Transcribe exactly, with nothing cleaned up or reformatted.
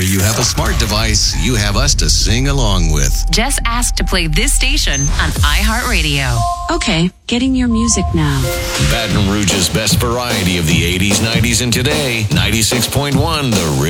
whenever you have a smart device, you have us to sing along with. Just ask to play this station on iHeartRadio. Okay, getting your music now. Baton Rouge's best variety of the eighties, nineties, and today. ninety-six point one The Real